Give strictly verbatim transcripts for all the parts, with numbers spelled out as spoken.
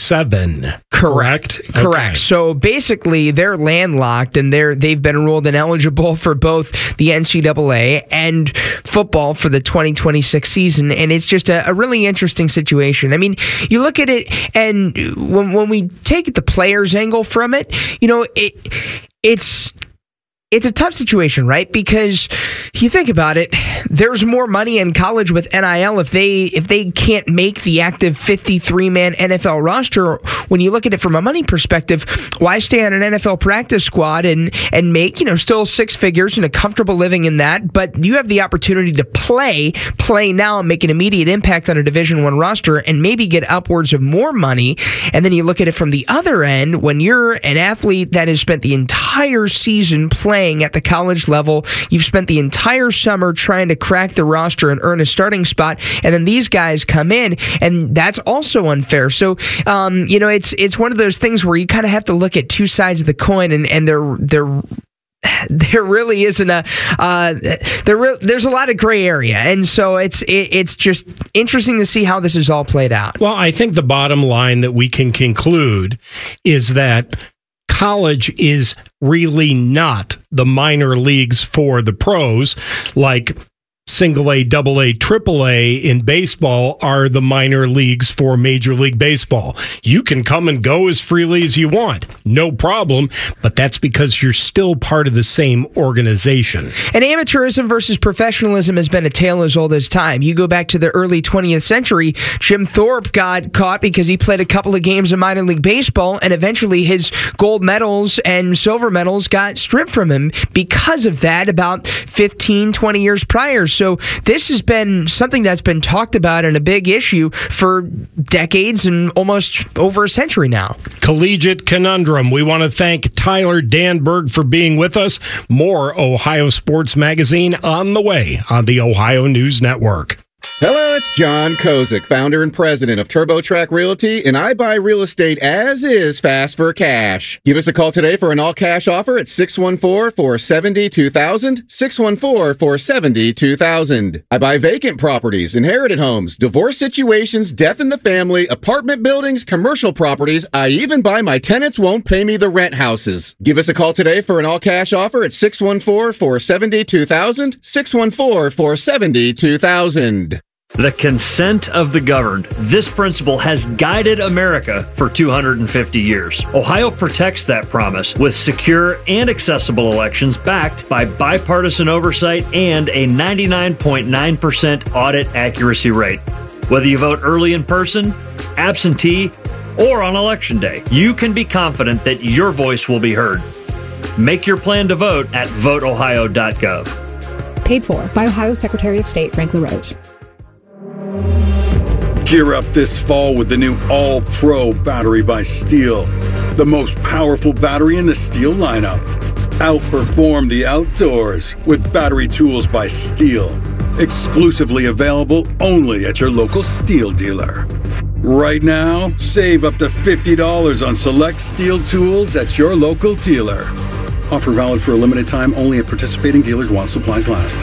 seven. Correct. Correct. Correct. Okay. So basically, they're landlocked, and they're they've been enrolled and eligible for both the N C double A and football for the twenty twenty-six season. And it's just a, a really interesting situation. I mean, you look at it, and when when we take the players' angle from it, you know, it it's. It's a tough situation, right? Because you think about it, there's more money in college with N I L if they if they can't make the active fifty-three man N F L roster. When you look at it from a money perspective, why stay on an N F L practice squad and and make, you know, still six figures and a comfortable living in that? But you have the opportunity to play, play now and make an immediate impact on a Division One roster and maybe get upwards of more money. And then you look at it from the other end, when you're an athlete that has spent the entire season playing at the college level, you've spent the entire summer trying to crack the roster and earn a starting spot, and then these guys come in, and that's also unfair. So, um, you know, it's it's one of those things where you kind of have to look at two sides of the coin, and and they're they're. There really isn't a uh, there. Re- there's a lot of gray area, and so it's it, it's just interesting to see how this is all played out. Well, I think the bottom line that we can conclude is that college is really not the minor leagues for the pros, like single A, double A, triple A in baseball are the minor leagues for Major League Baseball. You can come and go as freely as you want, no problem, but that's because you're still part of the same organization. And amateurism versus professionalism has been a tale as old as time. You go back to the early twentieth century, Jim Thorpe got caught because he played a couple of games of minor league baseball, and eventually his gold medals and silver medals got stripped from him because of that about fifteen, twenty years prior. So this has been something that's been talked about and a big issue for decades and almost over a century now. Collegiate Conundrum. We want to thank Tyler Danberg for being with us. More Ohio Sports Magazine on the way on the Ohio News Network. Hello, it's John Kozik, founder and president of TurboTrack Realty, and I buy real estate as is fast for cash. Give us a call today for an all-cash offer at six one four, four seven zero, two thousand, six one four, four seven zero, two thousand. I buy vacant properties, inherited homes, divorce situations, death in the family, apartment buildings, commercial properties. I even buy my tenants won't pay me the rent houses. Give us a call today for an all-cash offer at six one four, four seven zero, two thousand, six one four, four seven zero, two thousand. The consent of the governed. This principle has guided America for two hundred fifty years. Ohio protects that promise with secure and accessible elections backed by bipartisan oversight and a ninety-nine point nine percent audit accuracy rate. Whether you vote early in person, absentee, or on election day, you can be confident that your voice will be heard. Make your plan to vote at vote ohio dot gov. Paid for by Ohio Secretary of State Frank LaRose. Gear up this fall with the new All-Pro battery by Steel, the most powerful battery in the Steel lineup. Outperform the outdoors with battery tools by Steel, exclusively available only at your local Steel dealer. Right now, save up to fifty dollars on select Steel tools at your local dealer. Offer valid for a limited time only at participating dealers while supplies last.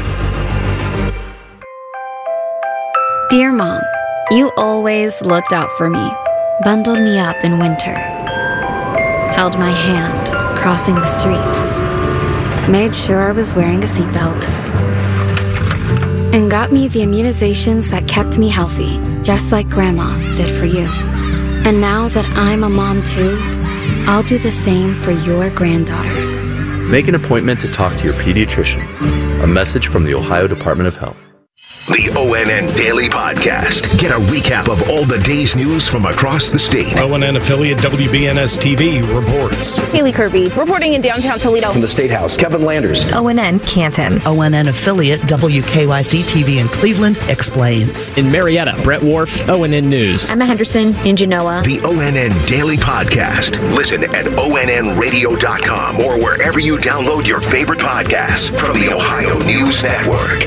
Dear Mom, you always looked out for me, bundled me up in winter, held my hand crossing the street, made sure I was wearing a seatbelt, and got me the immunizations that kept me healthy, just like Grandma did for you. And now that I'm a mom too, I'll do the same for your granddaughter. Make an appointment to talk to your pediatrician. A message from the Ohio Department of Health. The O N N Daily Podcast. Get a recap of all the day's news from across the state. O N N affiliate W B N S T V reports. Haley Kirby reporting in downtown Toledo. From the State House, Kevin Landers. O N N Canton. O N N affiliate W K Y C T V in Cleveland explains. In Marietta, Brett Wharf, O N N News. Emma Henderson in Genoa. The O N N Daily Podcast. Listen at O N N radio dot com or wherever you download your favorite podcasts from the Ohio News Network.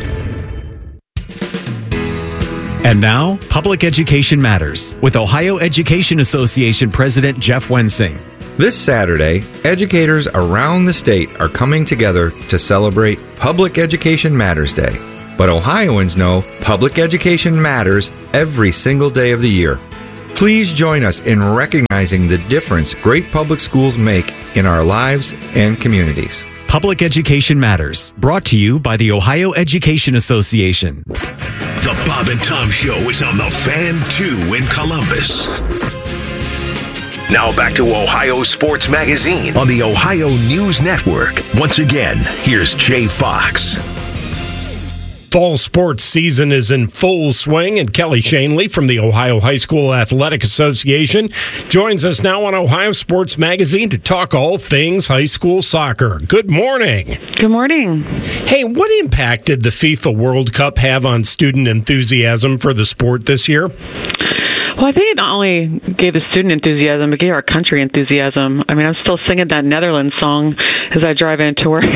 And now, Public Education Matters with Ohio Education Association President Jeff Wensing. This Saturday, educators around the state are coming together to celebrate Public Education Matters Day. But Ohioans know public education matters every single day of the year. Please join us in recognizing the difference great public schools make in our lives and communities. Public Education Matters, brought to you by the Ohio Education Association. The Bob and Tom Show is on the Fan two in Columbus. Now back to Ohio Sports Magazine on the Ohio News Network. Once again, here's Jay Fox. Fall sports season is in full swing, and Kelly Shanley from the Ohio High School Athletic Association joins us now on Ohio Sports Magazine to talk all things high school soccer. Good morning. Good morning. Hey, what impact did the FIFA World Cup have on student enthusiasm for the sport this year? Well, I think it not only gave the student enthusiasm, it gave our country enthusiasm. I mean, I'm still singing that Netherlands song as I drive into work.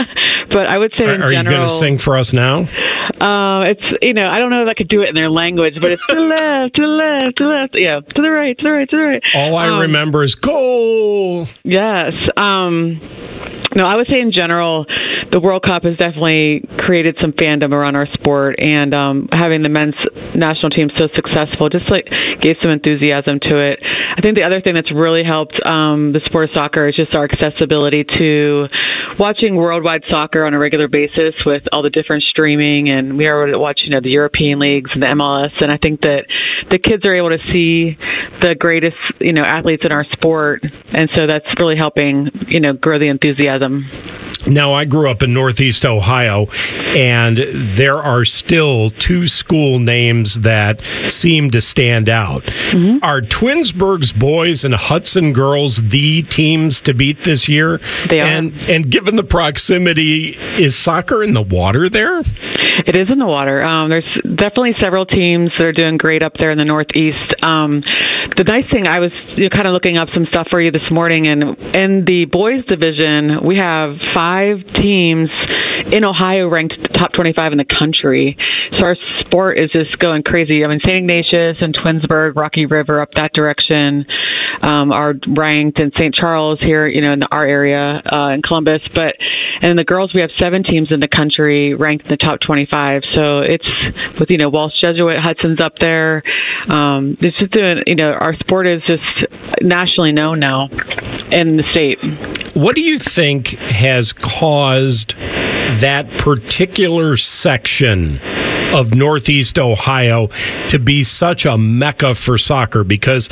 But I would say in Are, are general... you going to sing for us now? Uh, it's, you know, I don't know if I could do it in their language, but it's to the left, to the left, to the left, yeah, to the right, to the right, to the right. All I um, remember is goal. Yes. Um, no, I would say in general, the World Cup has definitely created some fandom around our sport, and um, having the men's national team so successful just like gave some enthusiasm to it. I think the other thing that's really helped um, the sport of soccer is just our accessibility to watching worldwide soccer on a regular basis with all the different streaming, and we are watching, you know, the European leagues and the M L S, and I think that the kids are able to see the greatest, you know, athletes in our sport, and so that's really helping, you know, grow the enthusiasm. Now, I grew up in Northeast Ohio, and there are still two school names that seem to stand out. Mm-hmm. Are Twinsburg's boys and Hudson girls the teams to beat this year? They are. And, and given the proximity, is soccer in the water there? It is in the water. Um, there's definitely several teams that are doing great up there in the Northeast. Um, the nice thing, I was you know, kind of looking up some stuff for you this morning, and in the boys division, we have five teams in Ohio ranked top twenty-five in the country. So our sport is just going crazy. I mean, Saint Ignatius and Twinsburg, Rocky River up that direction um, are ranked, and Saint Charles here, you know, in our area uh, in Columbus. But and in the girls, we have seven teams in the country ranked in the top twenty-five. So it's with, you know, Walsh Jesuit, Hudson's up there. Um, it's just doing, you know, our sport is just nationally known now in the state. What do you think has caused that particular section of Northeast Ohio to be such a mecca for soccer? Because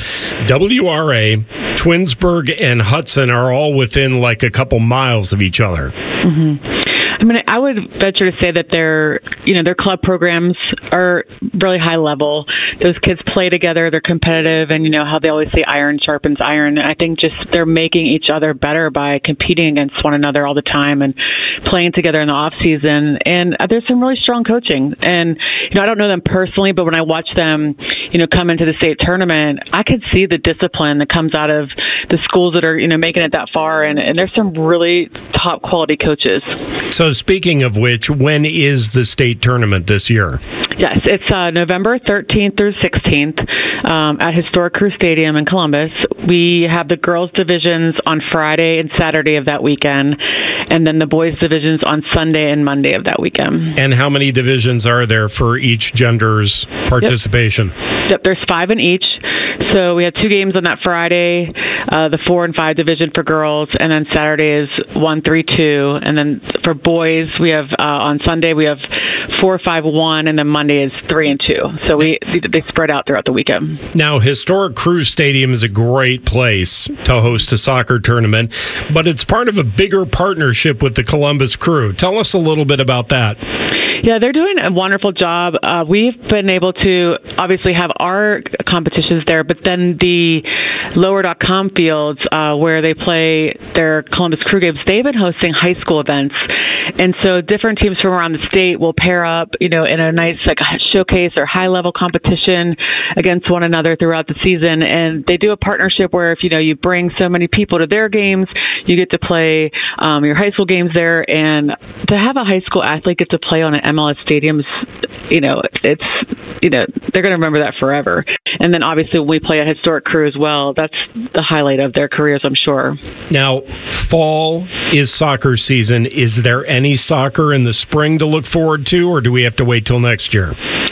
W R A, Twinsburg, and Hudson are all within like a couple miles of each other. Mm-hmm. I mean, I would venture to say that their, you know, their club programs are really high level. Those kids play together, they're competitive, and you know how they always say iron sharpens iron. I think just they're making each other better by competing against one another all the time and playing together in the off season. And there's some really strong coaching. And you know, I don't know them personally, but when I watch them, you know, come into the state tournament, I could see the discipline that comes out of the schools that are, you know, making it that far. And, and there's some really top quality coaches. So speaking of which, when is the state tournament this year? Yes, it's uh, November thirteenth through sixteenth um, at Historic Crew Stadium in Columbus. We have the girls' divisions on Friday and Saturday of that weekend, and then the boys' divisions on Sunday and Monday of that weekend. And how many divisions are there for each gender's participation? Yep, yep there's five in each. So we had two games on that Friday, uh, the four and five division for girls, and then Saturday is one, three, two, and then for boys we have uh, on Sunday we have four, five, one, and then Monday is three and two. So we they spread out throughout the weekend. Now, Historic Crew Stadium is a great place to host a soccer tournament, but it's part of a bigger partnership with the Columbus Crew. Tell us a little bit about that. Yeah, they're doing a wonderful job. Uh, we've been able to obviously have our competitions there, but then the lower dot com fields uh, where they play their Columbus Crew games, they've been hosting high school events. And so different teams from around the state will pair up, you know, in a nice like showcase or high level competition against one another throughout the season. And they do a partnership where if, you know, you bring so many people to their games, you get to play um, your high school games there. And to have a high school athlete get to play on an M L S stadium is, you know, it's, you know, they're going to remember that forever. And then obviously when we play a Historic Crew as well, that's the highlight of their careers, I'm sure. Now, fall is soccer season. Is there any soccer in the spring to look forward to, or do we have to wait till next year?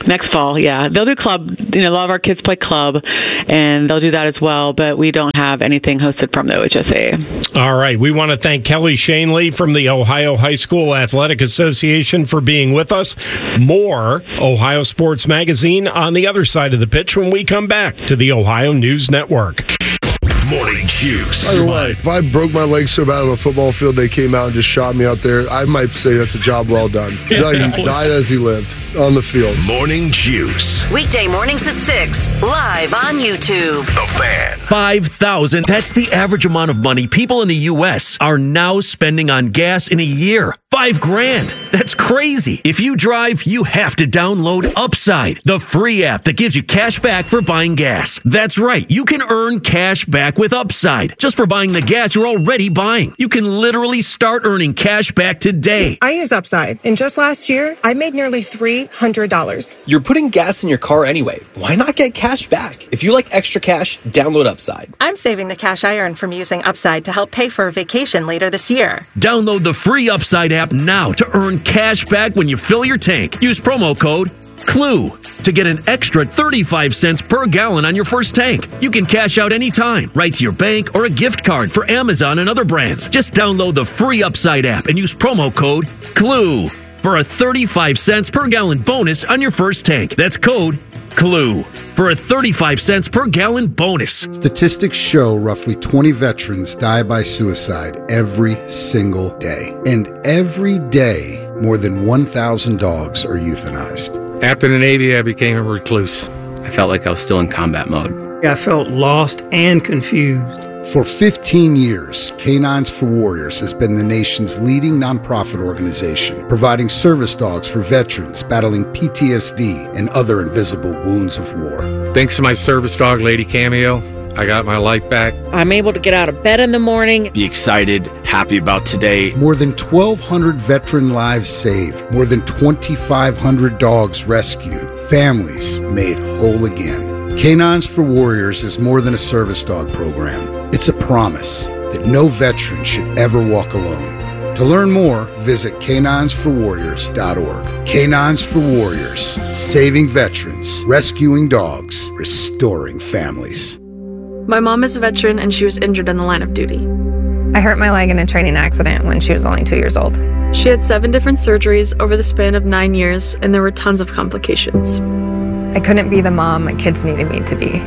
next fall. Yeah, they'll do club. You know, a lot of our kids play club, and they'll do that as well. But we don't have anything hosted from the O H S A. All right, we want to thank Kelly Shanley from the Ohio High School Athletic Association for being with us. More Ohio Sports Magazine on the other side of the pitch when we come back to the Ohio News Network. Morning Juice. By the way, if I broke my leg so bad on a football field they came out and just shot me out there, I might say that's a job well done. He died as he lived on the field. Morning Juice. Weekday mornings at six, live on YouTube. The Fan. five thousand dollars. That's the average amount of money people in the U S are now spending on gas in a year. Five grand. That's crazy. If you drive, you have to download Upside, the free app that gives you cash back for buying gas. That's right. You can earn cash back with Upside just for buying the gas you're already buying. You can literally start earning cash back today. I use Upside, and just last year, I made nearly three hundred dollars. You're putting gas in your car anyway. Why not get cash back? If you like extra cash, download Upside. I'm saving the cash I earn from using Upside to help pay for a vacation later this year. Download the free Upside app now to earn cash back when you fill your tank. Use promo code CLUE to get an extra thirty-five cents per gallon on your first tank. You can cash out anytime, right to your bank or a gift card for Amazon and other brands. Just download the free Upside app and use promo code CLUE for a thirty-five cents per gallon bonus on your first tank. That's code CLUE for a thirty-five cents per gallon bonus. Statistics show roughly twenty veterans die by suicide every single day. And every day, more than one thousand dogs are euthanized. After the Navy, I became a recluse. I felt like I was still in combat mode. I felt lost and confused. For fifteen years, Canines for Warriors has been the nation's leading nonprofit organization, providing service dogs for veterans battling P T S D and other invisible wounds of war. Thanks to my service dog, Lady Cameo, I got my life back. I'm able to get out of bed in the morning. Be excited, happy about today. More than twelve hundred veteran lives saved. More than twenty-five hundred dogs rescued. Families made whole again. Canines for Warriors is more than a service dog program. It's a promise that no veteran should ever walk alone. To learn more, visit canines for warriors dot org. Canines for Warriors, saving veterans, rescuing dogs, restoring families. My mom is a veteran and she was injured in the line of duty. I hurt my leg in a training accident when she was only two years old. She had seven different surgeries over the span of nine years and there were tons of complications. I couldn't be the mom my kids needed me to be.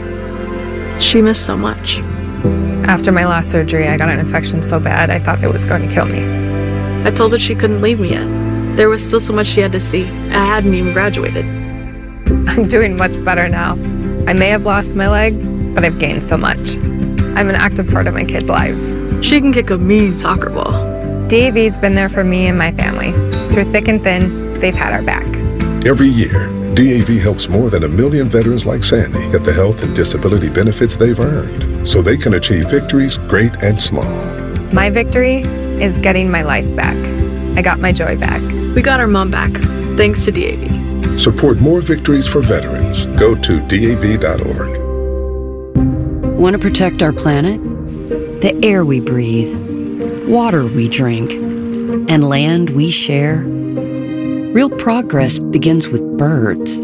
She missed so much. After my last surgery, I got an infection so bad I thought it was going to kill me. I told her she couldn't leave me yet. There was still so much she had to see. I hadn't even graduated. I'm doing much better now. I may have lost my leg, but I've gained so much. I'm an active part of my kids' lives. She can kick a mean soccer ball. D A V's been there for me and my family. Through thick and thin, they've had our back. Every year, D A V helps more than a million veterans like Sandy get the health and disability benefits they've earned so they can achieve victories great and small. My victory is getting my life back. I got my joy back. We got our mom back, thanks to D A V. Support more victories for veterans. Go to D A V dot org. Want to protect our planet? The air we breathe, water we drink, and land we share? Real progress begins with birds.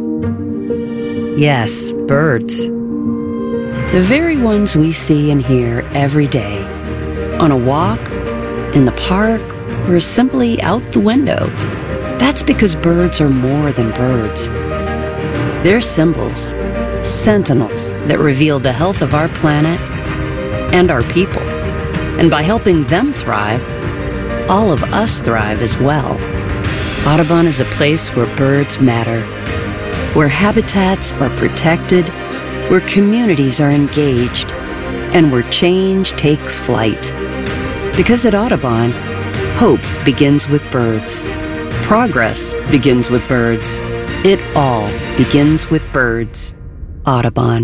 Yes, birds. The very ones we see and hear every day. On a walk, in the park, or simply out the window. That's because birds are more than birds. They're symbols, sentinels that reveal the health of our planet and our people. And by helping them thrive, all of us thrive as well. Audubon is a place where birds matter, where habitats are protected, where communities are engaged, and where change takes flight. Because at Audubon, hope begins with birds. Progress begins with birds. It all begins with birds. Audubon.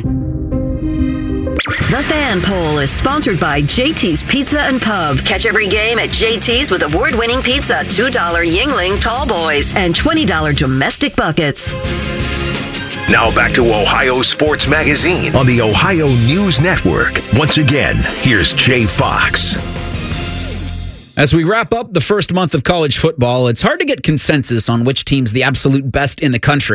The Fan Poll is sponsored by J T's Pizza and Pub. Catch every game at J T's with award-winning pizza, two dollar Yingling Tall Boys, and twenty dollar domestic buckets. Now back to Ohio Sports Magazine on the Ohio News Network. Once again, here's Jay Fox. As we wrap up the first month of college football, it's hard to get consensus on which team's the absolute best in the country.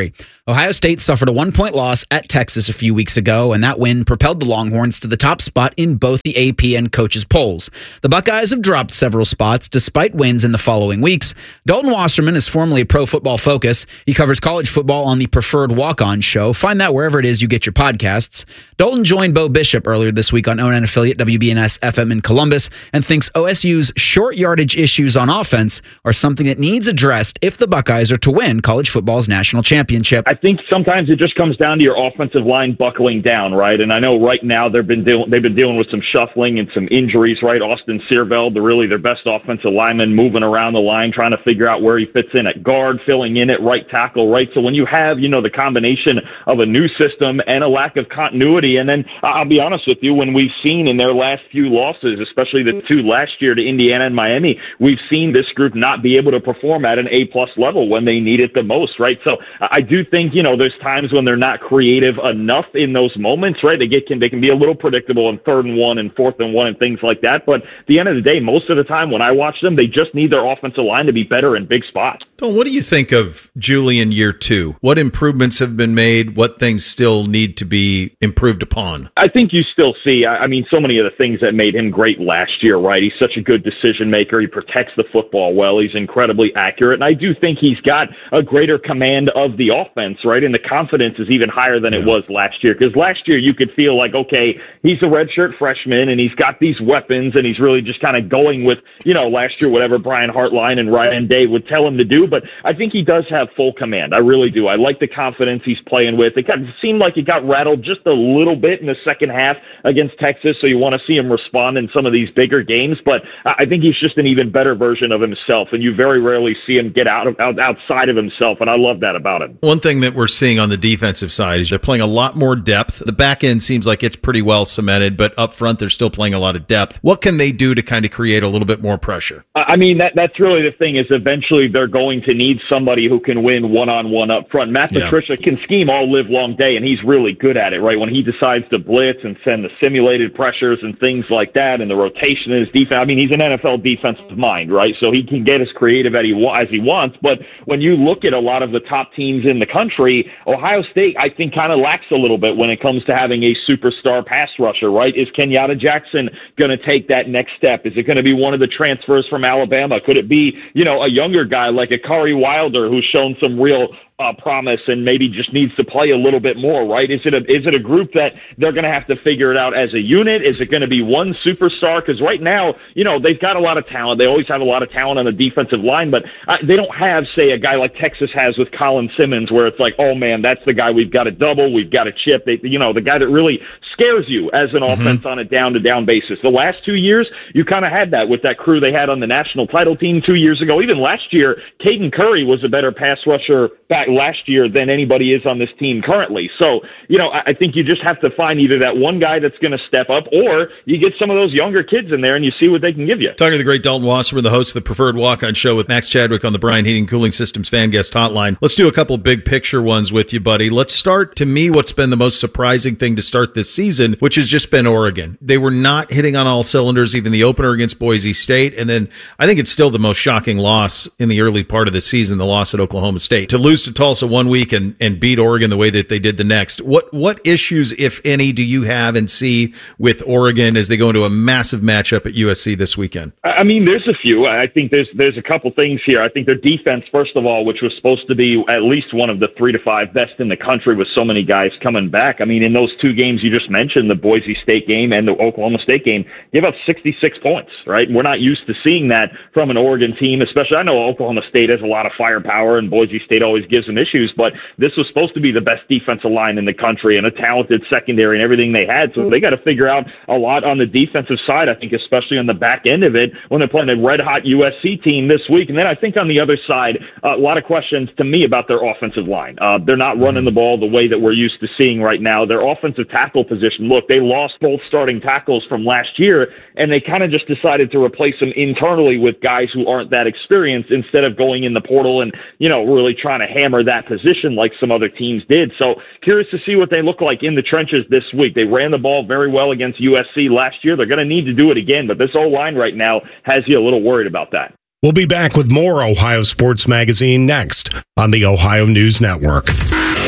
Ohio State suffered a one-point loss at Texas a few weeks ago, and that win propelled the Longhorns to the top spot in both the A P and coaches' polls. The Buckeyes have dropped several spots despite wins in the following weeks. Dalton Wasserman is formerly of Pro Football Focus. He covers college football on the Preferred Walk-On show. Find that wherever it is you get your podcasts. Dalton joined Bo Bishop earlier this week on O N N affiliate W B N S F M in Columbus and thinks O S U's short yardage issues on offense are something that needs addressed if the Buckeyes are to win college football's national championship. I think sometimes it just comes down to your offensive line buckling down, right? And I know right now they've been dealing they've been dealing with some shuffling and some injuries, right? Austin Searveld, the really their best offensive lineman, moving around the line, trying to figure out where he fits in at guard, filling in at right tackle, right? So when you have, you know, the combination of a new system and a lack of continuity, and then I'll be honest with you, when we've seen in their last few losses, especially the two last year to Indiana and Miami, we've seen this group not be able to perform at an A-plus level when they need it the most, right? So I do think, you know, there's times when they're not creative enough in those moments, right? They get can they can be a little predictable in third and one and fourth and one and things like that. But at the end of the day, most of the time when I watch them, they just need their offensive line to be better in big spots. Don, what do you think of Julian year two? What improvements have been made? What things still need to be improved upon? I think you still see, I mean, so many of the things that made him great last year, right? He's such a good decision maker. He protects the football well. He's incredibly accurate. And I do think he's got a greater command of the offense, right? And the confidence is even higher than yeah. it was last year. Because last year you could feel like, okay, he's a redshirt freshman and he's got these weapons and he's really just kind of going with, you know, last year, whatever Brian Hartline and Ryan Day would tell him to do. But I think he does have full command. I really do. I like the confidence he's playing with. It kind of seemed like it got rattled just a little bit in the second half against Texas. So you want to see him respond in some of these bigger games. But I think he's just an even better version of himself. And you very rarely see him get out of out, outside of himself. And I love that about him. One thing that we're seeing on the defensive side is they're playing a lot more depth. The back end seems like it's pretty well cemented, but up front, they're still playing a lot of depth. What can they do to kind of create a little bit more pressure? I mean, that that's really the thing is eventually they're going to need somebody who can win one-on-one up front. Matt Yeah. Patricia can scheme all live long day, and he's really good at it, right? When he decides to blitz and send the simulated pressures and things like that and the rotation in his defense. I mean, he's an N F L defensive mind, right? So he can get as creative as he, as he wants. But when you look at a lot of the top teams in the country, Ohio State, I think, kind of lacks a little bit when it comes to having a superstar pass rusher, right? Is Kenyatta Jackson going to take that next step? Is it going to be one of the transfers from Alabama? Could it be, you know, a younger guy like a Curry Wilder who's shown some real Uh, promise and maybe just needs to play a little bit more, right? Is it a is it a group that they're going to have to figure it out as a unit? Is it going to be one superstar? Because right now, you know, they've got a lot of talent. They always have a lot of talent on the defensive line, but uh, they don't have, say, a guy like Texas has with Colin Simmons, where it's like, oh man, that's the guy we've got to double, we've got to chip. They, you know, the guy that really scares you as an mm-hmm. offense on a down-to-down basis. The last two years, you kind of had that with that crew they had on the national title team two years ago. Even last year, Caden Curry was a better pass rusher back last year than anybody is on this team currently. So, you know, I think you just have to find either that one guy that's going to step up or you get some of those younger kids in there and you see what they can give you. Talking to the great Dalton Wasserman, the host of the Preferred Walk-On Show with Max Chadwick on the Bryan Heating Cooling Systems Fan Guest Hotline. Let's do a couple big picture ones with you, buddy. Let's start, to me, what's been the most surprising thing to start this season, which has just been Oregon. They were not hitting on all cylinders, even the opener against Boise State. And then I think it's still the most shocking loss in the early part of the season, the loss at Oklahoma State. To lose to Tulsa one week and, and beat Oregon the way that they did the next. What what issues, if any, do you have and see with Oregon as they go into a massive matchup at U S C this weekend? I mean, there's a few. I think there's there's a couple things here. I think their defense, first of all, which was supposed to be at least one of the three to five best in the country with so many guys coming back. I mean, in those two games you just mentioned, the Boise State game and the Oklahoma State game, give up sixty-six points, right? We're not used to seeing that from an Oregon team, especially. I know Oklahoma State has a lot of firepower and Boise State always gives them issues, but this was supposed to be the best defensive line in the country and a talented secondary and everything they had. So they got to figure out a lot on the defensive side, I think, especially on the back end of it when they're playing a red-hot U S C team this week. And then I think on the other side, uh, a lot of questions to me about their offensive line. Uh, they're not running the ball the way that we're used to seeing right now. Their offensive tackle position, look, they lost both starting tackles from last year, and they kind of just decided to replace them internally with guys who aren't that experienced instead of going in the portal and, you know, really trying to hammer that position like some other teams did. So curious to see what they look like in the trenches this week. They ran the ball very well against U S C last year. They're going to need to do it again, but this O-line right now has you a little worried about that. We'll be back with more Ohio Sports Magazine next on the Ohio News Network.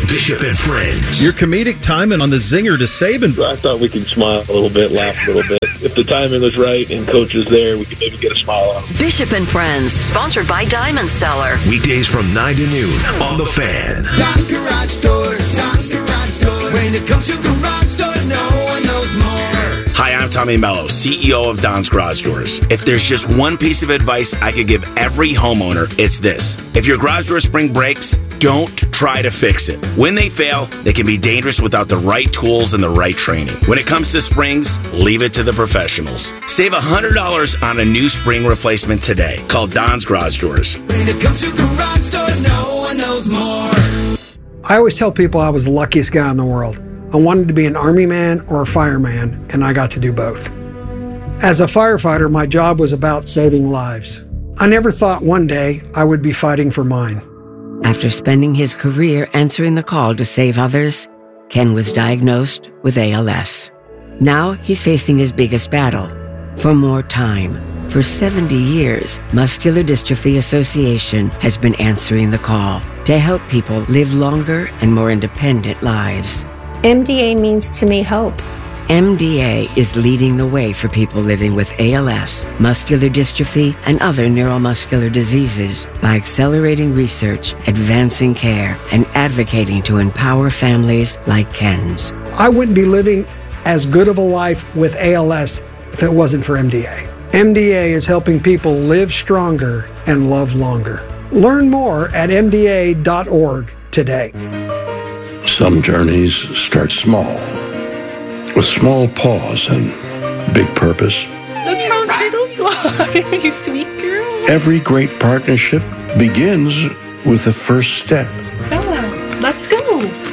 Bishop and Friends. Your comedic timing on the zinger to Saban. I thought we could smile a little bit, laugh a little bit. If the timing was right and coach was there, we could maybe get a smile out of him. Bishop and Friends, sponsored by Diamond Seller. Weekdays from nine to noon on The Fan. Tom's Garage Doors. Tom's Garage Doors. When it comes to garage doors, no one knows more. Hi, I'm Tommy Mello, C E O of Don's Garage Doors. If there's just one piece of advice I could give every homeowner, it's this. If your garage door spring breaks, don't try to fix it. When they fail, they can be dangerous without the right tools and the right training. When it comes to springs, leave it to the professionals. Save one hundred dollars on a new spring replacement today. Call Don's Garage Doors. When it comes to garage doors, no one knows more. I always tell people I was the luckiest guy in the world. I wanted to be an Army man or a fireman, and I got to do both. As a firefighter, my job was about saving lives. I never thought one day I would be fighting for mine. After spending his career answering the call to save others, Ken was diagnosed with A L S. Now he's facing his biggest battle, for more time. For seventy years, Muscular Dystrophy Association has been answering the call to help people live longer and more independent lives. M D A means to me hope. M D A is leading the way for people living with A L S, muscular dystrophy, and other neuromuscular diseases by accelerating research, advancing care, and advocating to empower families like Ken's. I wouldn't be living as good of a life with A L S if it wasn't for M D A. M D A is helping people live stronger and love longer. Learn more at M D A dot org today. Some journeys start small, with small pause and big purpose. Look how little you are, you sweet girl. Every great partnership begins with the first step. Bella, let's go.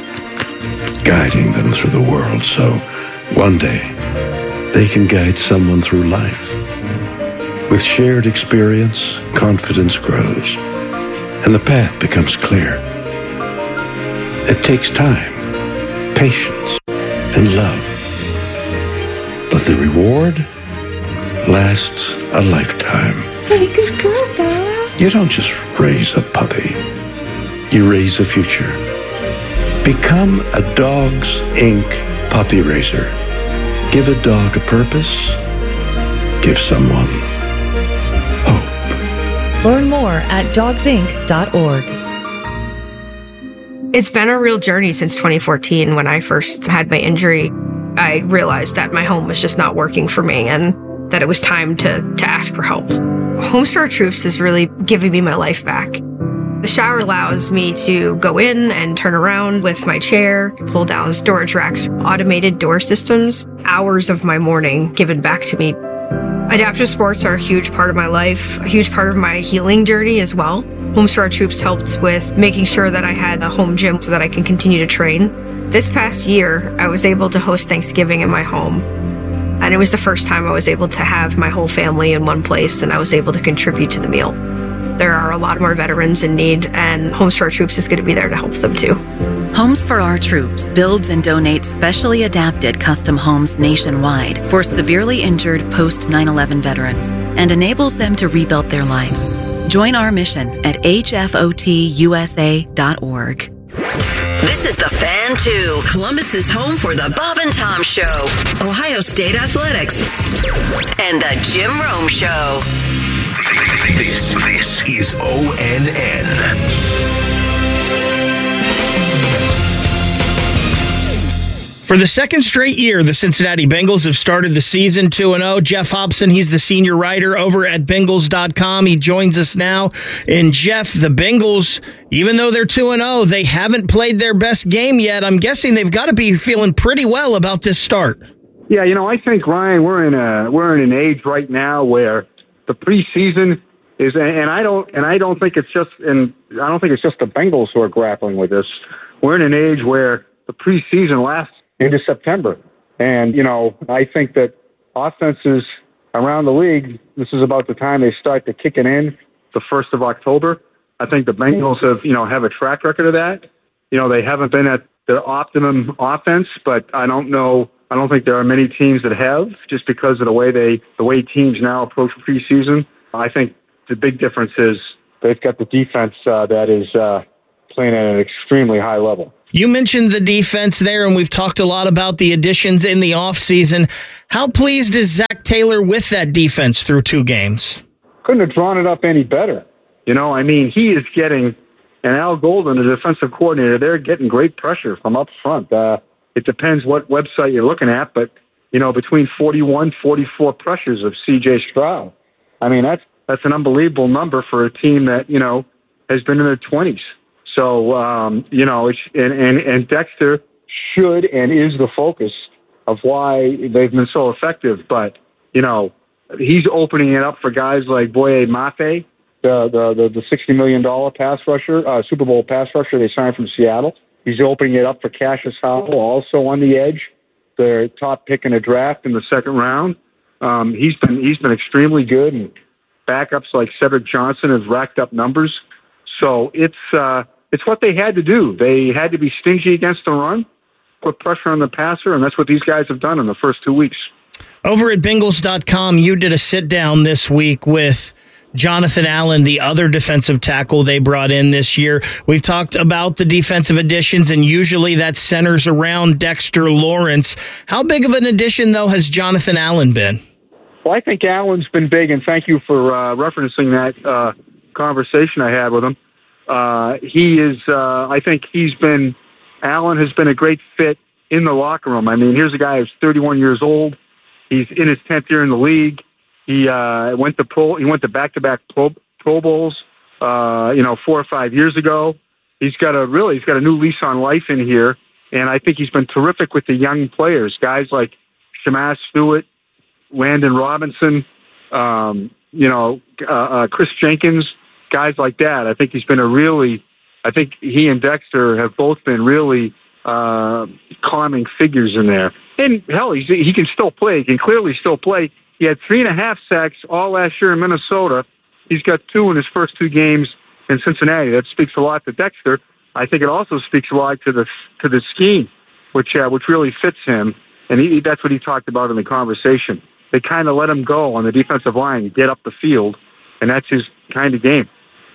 Guiding them through the world so one day they can guide someone through life. With shared experience, confidence grows, and the path becomes clear. It takes time, patience, and love. But the reward lasts a lifetime. Hey, good girl, Bella. You don't just raise a puppy. You raise a future. Become a Dogs Incorporated puppy raiser. Give a dog a purpose. Give someone hope. Learn more at dogs inc dot org. It's been a real journey since twenty fourteen when I first had my injury. I realized that my home was just not working for me and that it was time to, to ask for help. Homes for Our Troops is really giving me my life back. The shower allows me to go in and turn around with my chair, pull down storage racks, automated door systems, hours of my morning given back to me. Adaptive sports are a huge part of my life, a huge part of my healing journey as well. Homes for Our Troops helped with making sure that I had a home gym so that I can continue to train. This past year, I was able to host Thanksgiving in my home. And it was the first time I was able to have my whole family in one place and I was able to contribute to the meal. There are a lot more veterans in need, and Homes for Our Troops is going to be there to help them too. Homes for Our Troops builds and donates specially adapted custom homes nationwide for severely injured post nine eleven veterans and enables them to rebuild their lives. Join our mission at H F O T U S A dot org. This is The Fan two, Columbus's home for the Bob and Tom Show, Ohio State Athletics, and the Jim Rome Show. This, this is O N N. For the second straight year, the Cincinnati Bengals have started the season two and oh. Jeff Hobson, he's the senior writer over at Bengals dot com. He joins us now. And Jeff, the Bengals, even though they're two and oh, they haven't played their best game yet. I'm guessing they've got to be feeling pretty well about this start. Yeah, you know, I think, Ryan, we're in a we're in an age right now where the preseason is, and I don't and I don't think it's just and I don't think it's just the Bengals who are grappling with this. We're in an age where the preseason lasts into September. And, you know, I think that offenses around the league, this is about the time they start to kick it in, the first of October. I think the Bengals have, you know, have a track record of that. You know, they haven't been at the optimum offense, but I don't know, I don't think there are many teams that have, just because of the way they, the way teams now approach preseason. I think the big difference is they've got the defense uh, that is uh, playing at an extremely high level. You mentioned the defense there, and we've talked a lot about the additions in the offseason. How pleased is Zach Taylor with that defense through two games? Couldn't have drawn it up any better. You know, I mean, he is getting, and Al Golden, the defensive coordinator, they're getting great pressure from up front. Uh, it depends what website you're looking at, but, you know, between forty-one, forty-four pressures of C J Stroud. I mean, that's that's an unbelievable number for a team that, you know, has been in their twenties. So, um, you know, it's, and, and, and Dexter should and is the focus of why they've been so effective. But, you know, he's opening it up for guys like Boye Mafe, the, the, the, the sixty million dollars pass rusher, uh, Super Bowl pass rusher they signed from Seattle. He's opening it up for Cassius Howell, also on the edge, the top pick in a draft in the second round. Um, he's been he's been extremely good, and backups like Cedric Johnson have racked up numbers. So it's uh, it's what they had to do. They had to be stingy against the run, put pressure on the passer, and that's what these guys have done in the first two weeks. Over at Bengals dot com, you did a sit-down this week with Jonathan Allen, the other defensive tackle they brought in this year. We've talked about the defensive additions, and usually that centers around Dexter Lawrence. How big of an addition, though, has Jonathan Allen been? Well, I think Allen's been big, and thank you for uh, referencing that uh, conversation I had with him. Uh, he is, uh, I think he's been, Allen has been a great fit in the locker room. I mean, here's a guy who's thirty-one years old. He's in his tenth year in the league. He uh, went to pro. He went to back-to-back Pro, pro Bowls. Uh, you know, four or five years ago. He's got a really. He's got a new lease on life in here, and I think he's been terrific with the young players, guys like Shamas Stewart, Landon Robinson. Um, you know, uh, uh, Chris Jenkins, guys like that. I think he's been a really. I think he and Dexter have both been really uh, calming figures in there. And hell, he's, he can still play. He can clearly still play. He had three and a half sacks all last year in Minnesota. He's got two in his first two games in Cincinnati. That speaks a lot to Dexter. I think it also speaks a lot to the to the scheme, which uh, which really fits him. And he, that's what he talked about in the conversation. They kind of let him go on the defensive line, get up the field, and that's his kind of game.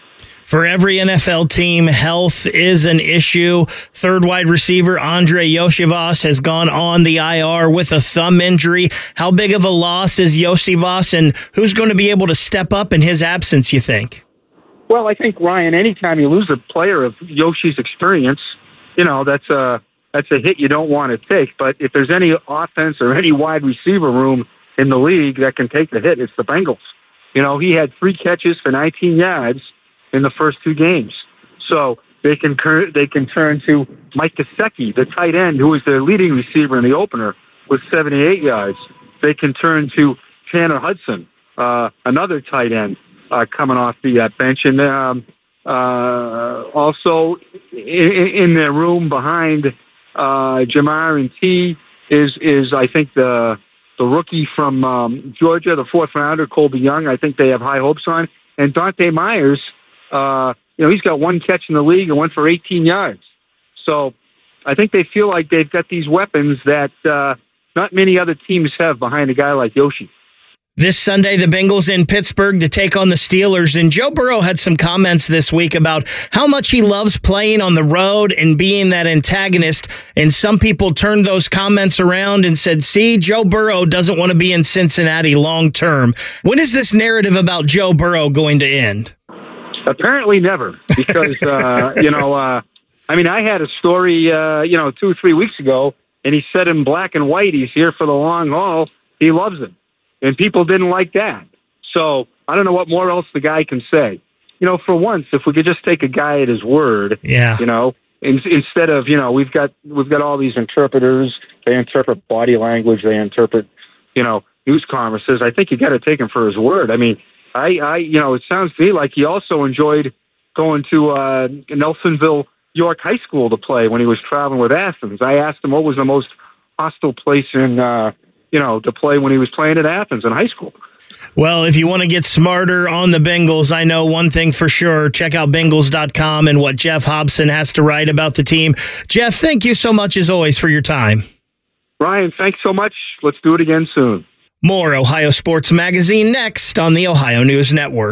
For every N F L team, health is an issue. Third wide receiver Andre Iosivas has gone on the I R with a thumb injury. How big of a loss is Iosivas, and who's going to be able to step up in his absence, you think? Well, I think, Ryan, anytime you lose a player of Yoshi's experience, you know, that's a, that's a hit you don't want to take. But if there's any offense or any wide receiver room in the league that can take the hit, it's the Bengals. You know, he had three catches for nineteen yards in the first two games. So they can they can turn to Mike Gesicki, the tight end, who was their leading receiver in the opener, with seventy-eight yards. They can turn to Tanner Hudson, uh, another tight end uh, coming off the uh, bench. And um, uh, also in, in their room behind uh, Jamar and T is, is I think, the the rookie from um, Georgia, the fourth rounder, Colby Young. I think they have high hopes on. And Dante Myers, Uh, you know, he's got one catch in the league and went for eighteen yards. So I think they feel like they've got these weapons that uh, not many other teams have behind a guy like Yoshi. This Sunday, the Bengals in Pittsburgh to take on the Steelers. And Joe Burrow had some comments this week about how much he loves playing on the road and being that antagonist. And some people turned those comments around and said, see, Joe Burrow doesn't want to be in Cincinnati long term. When is this narrative about Joe Burrow going to end? Apparently never, because, uh, you know, uh, I mean, I had a story, uh, you know, two or three weeks ago, and he said in black and white, he's here for the long haul. He loves it. And people didn't like that. So I don't know what more else the guy can say. You know, for once, if we could just take a guy at his word, yeah. you know, in, instead of, you know, we've got we've got all these interpreters. They interpret body language. They interpret, you know, news conferences. I think you got to take him for his word. I mean, I, I, you know, it sounds to me like he also enjoyed going to uh, Nelsonville, York High School to play when he was traveling with Athens. I asked him what was the most hostile place in, uh, you know, to play when he was playing at Athens in high school. Well, if you want to get smarter on the Bengals, I know one thing for sure. Check out Bengals dot com and what Jeff Hobson has to write about the team. Jeff, thank you so much as always for your time. Ryan, thanks so much. Let's do it again soon. More Ohio Sports Magazine next on the Ohio News Network.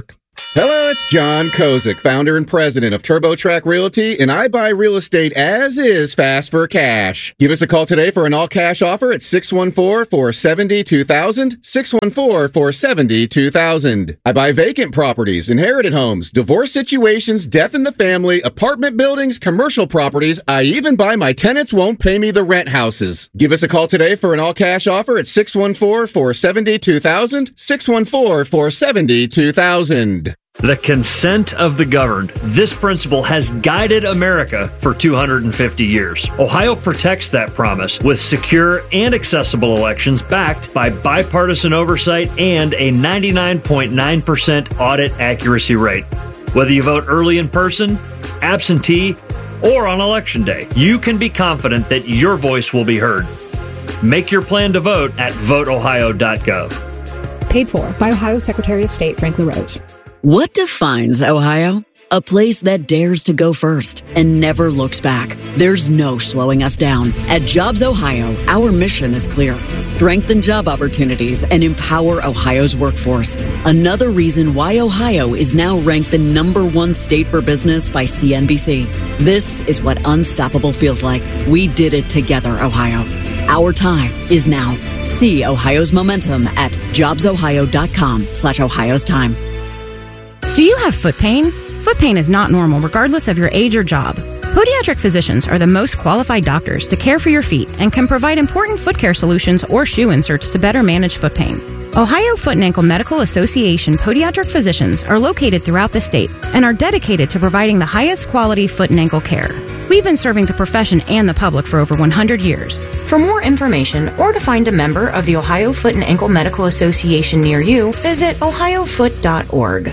Hello, it's John Kozik, founder and president of TurboTrack Realty, and I buy real estate as is fast for cash. Give us a call today for an all-cash offer at six one four, four seven zero, two thousand, six one four, four seven zero, two thousand. I buy vacant properties, inherited homes, divorce situations, death in the family, apartment buildings, commercial properties. I even buy my tenants won't pay me the rent houses. Give us a call today for an all-cash offer at six one four, four seven zero, two thousand, six one four, four seven zero, two thousand. The consent of the governed. This principle has guided America for two hundred fifty years. Ohio protects that promise with secure and accessible elections backed by bipartisan oversight and a ninety-nine point nine percent audit accuracy rate. Whether you vote early in person, absentee, or on election day, you can be confident that your voice will be heard. Make your plan to vote at vote ohio dot gov. Paid for by Ohio Secretary of State Frank LaRose. What defines Ohio? A place that dares to go first and never looks back. There's no slowing us down. At Jobs Ohio, our mission is clear. Strengthen job opportunities and empower Ohio's workforce. Another reason why Ohio is now ranked the number one state for business by C N B C. This is what unstoppable feels like. We did it together, Ohio. Our time is now. See Ohio's momentum at jobs ohio dot com slash Ohio's time. Do you have foot pain? Foot pain is not normal regardless of your age or job. Podiatric physicians are the most qualified doctors to care for your feet and can provide important foot care solutions or shoe inserts to better manage foot pain. Ohio Foot and Ankle Medical Association podiatric physicians are located throughout the state and are dedicated to providing the highest quality foot and ankle care. We've been serving the profession and the public for over one hundred years. For more information or to find a member of the Ohio Foot and Ankle Medical Association near you, visit ohio foot dot org.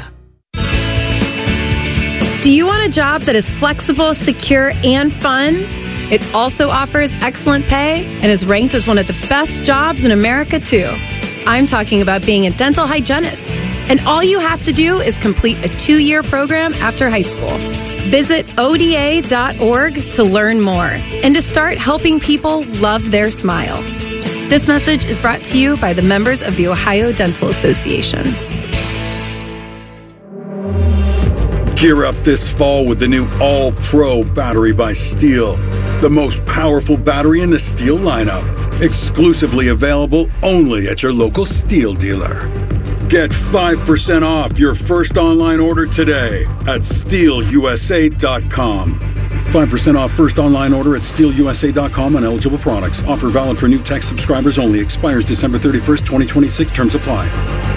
Do you want a job that is flexible, secure, and fun? It also offers excellent pay and is ranked as one of the best jobs in America, too. I'm talking about being a dental hygienist. And all you have to do is complete a two-year program after high school. Visit O D A dot org to learn more and to start helping people love their smile. This message is brought to you by the members of the Ohio Dental Association. Gear up this fall with the new All-Pro battery by Steel, the most powerful battery in the Steel lineup, exclusively available only at your local Steel dealer. Get five percent off your first online order today at steel u s a dot com. five percent off first online order at steel u s a dot com on eligible products. Offer valid for new tech subscribers only. Expires December thirty-first, twenty twenty-six. Terms apply.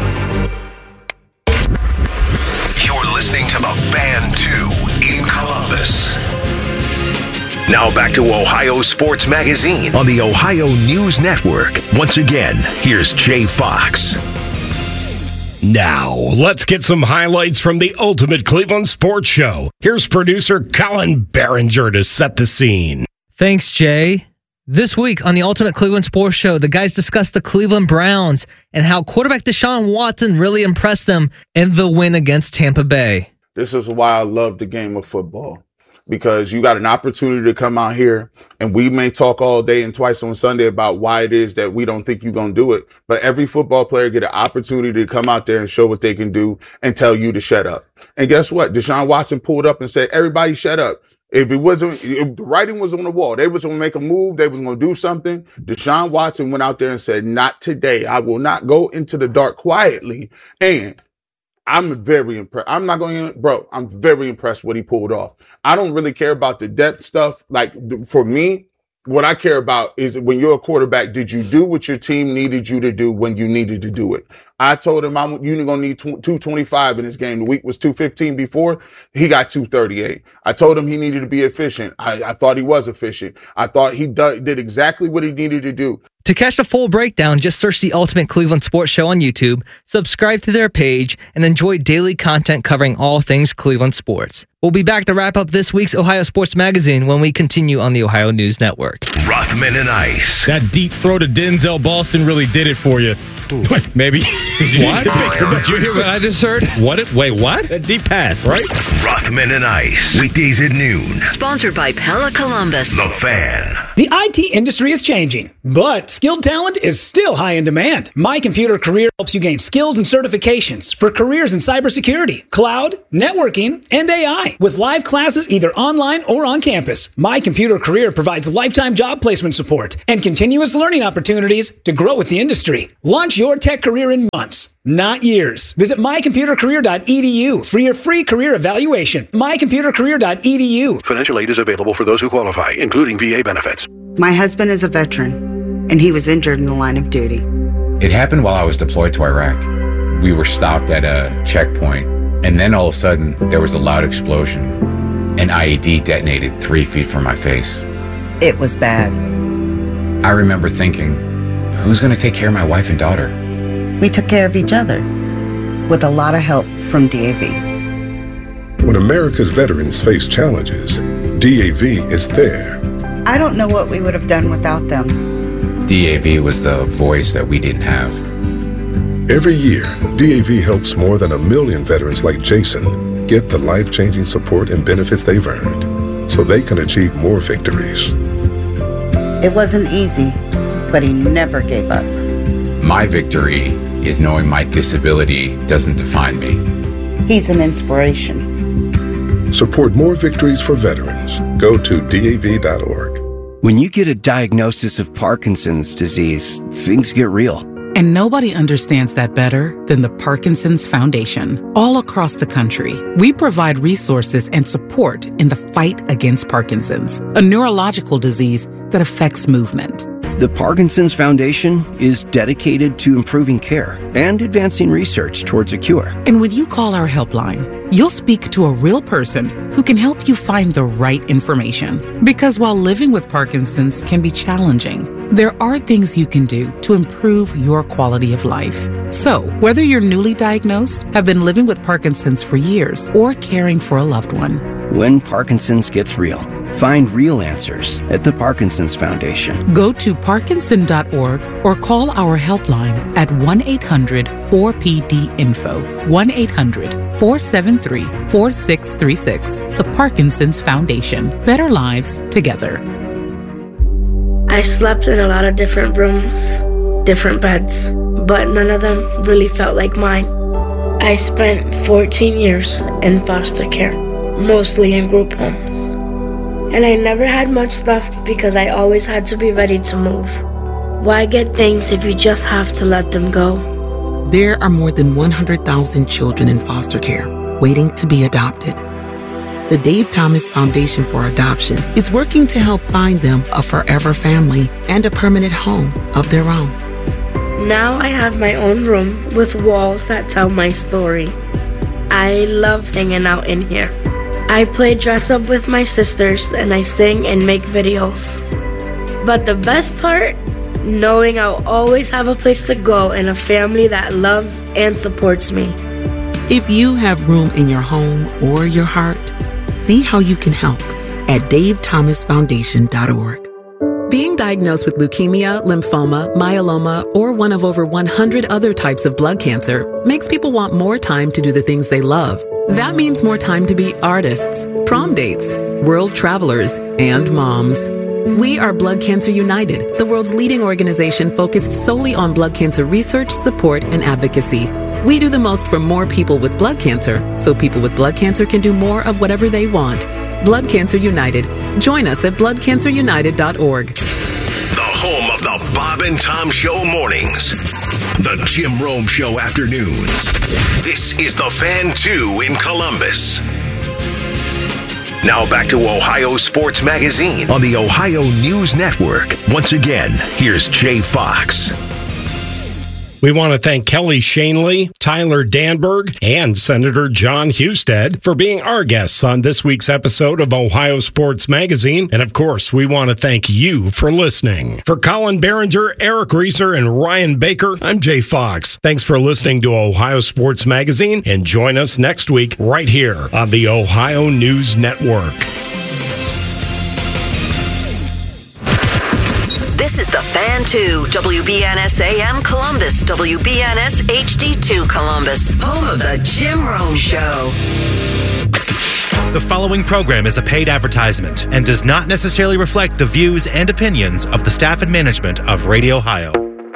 Listening to the Fan two in Columbus. Now back to Ohio Sports Magazine on the Ohio News Network. Once again, here's Jay Fox. Now, let's get some highlights from the Ultimate Cleveland Sports Show. Here's producer Colin Behringer to set the scene. Thanks, Jay. This week on the Ultimate Cleveland Sports Show, the guys discussed the Cleveland Browns and how quarterback Deshaun Watson really impressed them in the win against Tampa Bay. This is why I love the game of football, because you got an opportunity to come out here, and we may talk all day and twice on Sunday about why it is that we don't think you're going to do it. But every football player get an opportunity to come out there and show what they can do and tell you to shut up. And guess what? Deshaun Watson pulled up and said, everybody shut up. If it wasn't, if the writing was on the wall, they was going to make a move, they was going to do something. Deshaun Watson went out there and said, not today. I will not go into the dark quietly. And I'm very impressed. I'm not going to, bro, I'm very impressed what he pulled off. I don't really care about the depth stuff. Like, for me, what I care about is when you're a quarterback, did you do what your team needed you to do when you needed to do it? I told him I'm you're going to need two twenty-five in this game. The week was two fifteen before. He got two thirty-eight. I told him he needed to be efficient. I, I thought he was efficient. I thought he do, did exactly what he needed to do. To catch the full breakdown, just search the Ultimate Cleveland Sports Show on YouTube, subscribe to their page, and enjoy daily content covering all things Cleveland sports. We'll be back to wrap up this week's Ohio Sports Magazine when we continue on the Ohio News Network. Rothman and Ice. That deep throw to Denzel Boston really did it for you. Ooh. Maybe. Did you, what? Did you hear what I just heard? What? It, wait, what? That deep pass, right? Rothman and Ice. Weekdays at noon. Sponsored by Pella Columbus. The Fan. The I T industry is changing, but skilled talent is still high in demand. My Computer Career helps you gain skills and certifications for careers in cybersecurity, cloud, networking, and A I. With live classes either online or on campus, My Computer Career provides lifetime job placement support and continuous learning opportunities to grow with the industry. Launch your tech career in months, not years. Visit my computer career dot e d u for your free career evaluation. my computer career dot e d u. Financial aid is available for those who qualify, including V A benefits. My husband is a veteran, and he was injured in the line of duty. It happened while I was deployed to Iraq. We were stopped at a checkpoint, and then all of a sudden, there was a loud explosion. An I E D detonated three feet from my face. It was bad. I remember thinking, who's going to take care of my wife and daughter? We took care of each other, with a lot of help from D A V. When America's veterans face challenges, D A V is there. I don't know what we would have done without them. D A V was the voice that we didn't have. Every year, D A V helps more than a million veterans like Jason get the life-changing support and benefits they've earned so they can achieve more victories. It wasn't easy, but he never gave up. My victory is knowing my disability doesn't define me. He's an inspiration. Support more victories for veterans. Go to D A V dot org. When you get a diagnosis of Parkinson's disease, things get real. And nobody understands that better than the Parkinson's Foundation. All across the country, we provide resources and support in the fight against Parkinson's, a neurological disease that affects movement. The Parkinson's Foundation is dedicated to improving care and advancing research towards a cure. And when you call our helpline, you'll speak to a real person who can help you find the right information. Because while living with Parkinson's can be challenging, there are things you can do to improve your quality of life. So, whether you're newly diagnosed, have been living with Parkinson's for years, or caring for a loved one, when Parkinson's gets real, find real answers at the Parkinson's Foundation. Go to parkinson dot org or call our helpline at one eight hundred four P D info, one eight hundred four seven three four six three six. The Parkinson's Foundation. Better lives together. I slept in a lot of different rooms, different beds, but none of them really felt like mine. I spent fourteen years in foster care, mostly in group homes. And I never had much stuff because I always had to be ready to move. Why get things if you just have to let them go? There are more than one hundred thousand children in foster care waiting to be adopted. The Dave Thomas Foundation for Adoption is working to help find them a forever family and a permanent home of their own. Now I have my own room with walls that tell my story. I love hanging out in here. I play dress up with my sisters and I sing and make videos. But the best part, knowing I'll always have a place to go and a family that loves and supports me. If you have room in your home or your heart, see how you can help at dave thomas foundation dot org. Being diagnosed with leukemia, lymphoma, myeloma, or one of over one hundred other types of blood cancer makes people want more time to do the things they love. That means more time to be artists, prom dates, world travelers, and moms. We are Blood Cancer United, the world's leading organization focused solely on blood cancer research, support, and advocacy. We do the most for more people with blood cancer, so people with blood cancer can do more of whatever they want. Blood Cancer United. Join us at blood cancer united dot org. The home of the Bob and Tom Show mornings. The Jim Rome Show afternoons. This is The Fan two in Columbus. Now back to Ohio Sports Magazine on the Ohio News Network. Once again, here's Jay Fox. We want to thank Kelly Shanley, Tyler Danberg, and Senator John Husted for being our guests on this week's episode of Ohio Sports Magazine. And of course, we want to thank you for listening. For Colin Behringer, Eric Reeser, and Ryan Baker, I'm Jay Fox. Thanks for listening to Ohio Sports Magazine, and join us next week right here on the Ohio News Network. This is the Fan two, W B N S A M Columbus, W B N S H D two Columbus, home of the Jim Rome Show. The following program is a paid advertisement and does not necessarily reflect the views and opinions of the staff and management of Radio Ohio.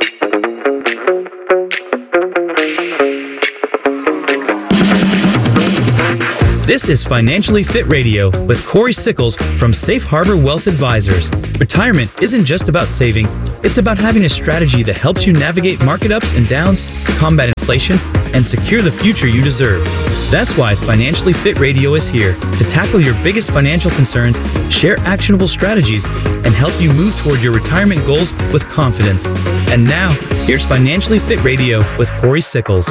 This is Financially Fit Radio with Corey Sickles from Safe Harbor Wealth Advisors. Retirement isn't just about saving, it's about having a strategy that helps you navigate market ups and downs, combat inflation, and secure the future you deserve. That's why Financially Fit Radio is here to tackle your biggest financial concerns, share actionable strategies, and help you move toward your retirement goals with confidence. And now, here's Financially Fit Radio with Corey Sickles.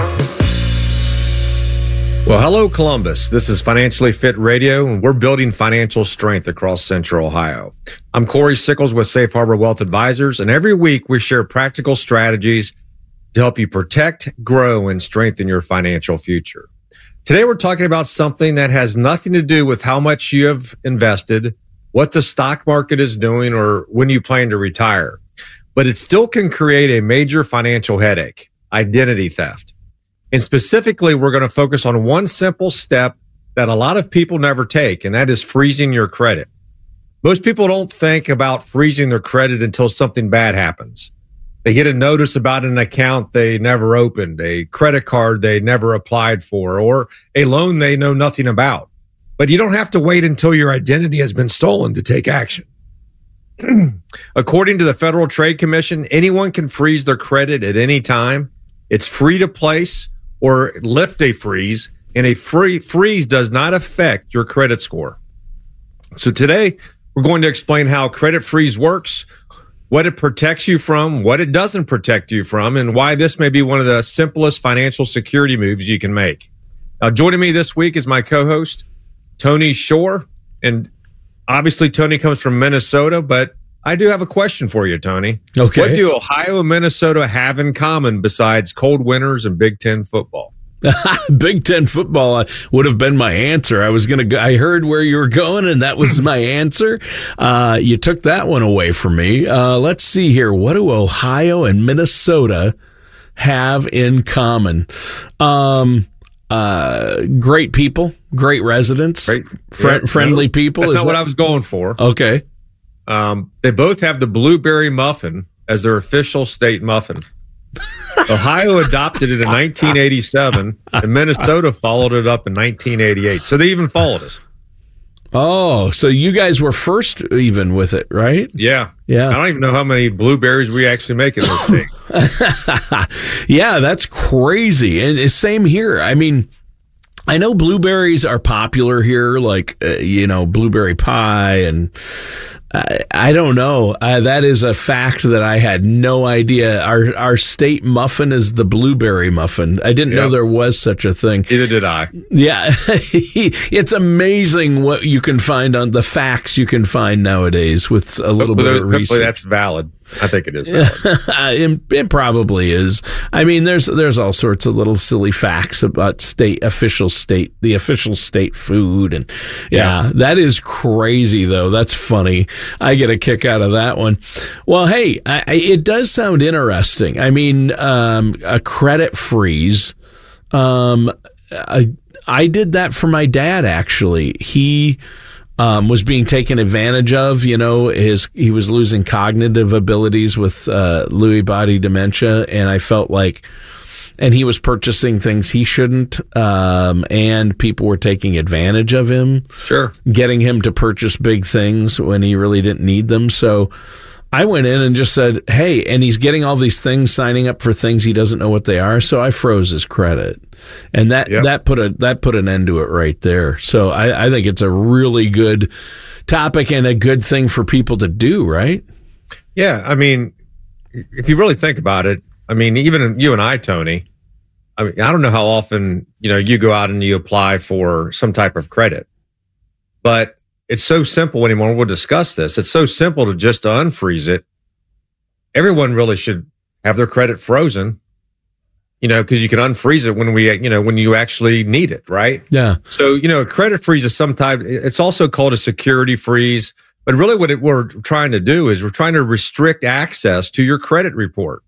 Well, hello, Columbus. This is Financially Fit Radio, and we're building financial strength across Central Ohio. I'm Corey Sickles with Safe Harbor Wealth Advisors, and every week we share practical strategies to help you protect, grow, and strengthen your financial future. Today, we're talking about something that has nothing to do with how much you have invested, what the stock market is doing, or when you plan to retire. But it still can create a major financial headache: identity theft. And specifically, we're going to focus on one simple step that a lot of people never take, and that is freezing your credit. Most people don't think about freezing their credit until something bad happens. They get a notice about an account they never opened, a credit card they never applied for, or a loan they know nothing about. But you don't have to wait until your identity has been stolen to take action. According to the Federal Trade Commission, anyone can freeze their credit at any time. It's free to place or lift a freeze, and a free freeze does not affect your credit score. So today, we're going to explain how credit freeze works, what it protects you from, what it doesn't protect you from, and why this may be one of the simplest financial security moves you can make. Now, joining me this week is my co-host, Tony Shore. And obviously, Tony comes from Minnesota, but I do have a question for you, Tony. Okay. What do Ohio and Minnesota have in common besides cold winters and Big Ten football? Big Ten football would have been my answer. I was going to go, I heard where you were going, and that was my answer. Uh, you took that one away from me. Uh, let's see here. What do Ohio and Minnesota have in common? Um, uh, great people, great residents, great, fr- yeah, friendly no, people. That's Is not that what I was going for. Okay. Um, they both have the blueberry muffin as their official state muffin. Ohio adopted it in nineteen eighty-seven, and Minnesota followed it up in nineteen eighty-eight. So they even followed us. Oh, so you guys were first even with it, right? Yeah. Yeah. I don't even know how many blueberries we actually make in this state. Yeah, that's crazy. And it's same here. I mean, I know blueberries are popular here, like, uh, you know, blueberry pie, and I, I don't know. Uh, that is a fact that I had no idea. Our our state muffin is the blueberry muffin. I didn't yep. know there was such a thing. Neither did I. Yeah. It's amazing what you can find on the facts you can find nowadays with a little hopefully, bit of research. Hopefully that's valid. I think it is valid. it, it probably is. I mean, there's there's all sorts of little silly facts about state official state, the official state food, and yeah, yeah, that is crazy though. That's funny. I get a kick out of that one. Well, hey, I, I, it does sound interesting. I mean, um, a credit freeze. Um, I, I did that for my dad actually. He. Um, was being taken advantage of. You know, his he was losing cognitive abilities with uh, Lewy body dementia, and I felt like, and he was purchasing things he shouldn't, um, and people were taking advantage of him. Sure, getting him to purchase big things when he really didn't need them. So I went in and just said, hey, and he's getting all these things, signing up for things he doesn't know what they are. So I froze his credit. And that, yep. that put a that put an end to it right there. So I, I think it's a really good topic and a good thing for people to do, right? Yeah, I mean, if you really think about it, I mean, even you and I, Tony, I mean, I don't know how often, you know, you go out and you apply for some type of credit, but it's so simple anymore. We'll discuss this. It's so simple to just to unfreeze it. Everyone really should have their credit frozen, you know, because you can unfreeze it when we, you know, when you actually need it, right? Yeah. So, you know, a credit freeze is sometimes, it's also called a security freeze, but really what it, we're trying to do is we're trying to restrict access to your credit report.